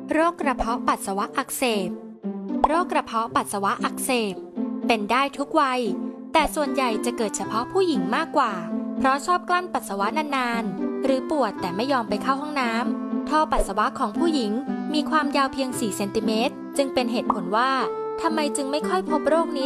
โรคกระเพาะปัสสาวะอักเสบโรคกระเพาะปัสสาวะอักเสบเป็นได้ทุกวัยแต่ส่วนใหญ่จะเกิดเฉพาะผู้หญิงมากกว่าเพราะชอบกลั้นปัสสาวะนานๆหรือปวดแต่ไม่ยอมไปเข้าห้องน้ำท่อปัสสาวะของผู้หญิงมีความยาวเพียง4 เซนติเมตรจึงเป็นเหตุผลว่าทำไมจึงไม่ค่อยพบโรคนี้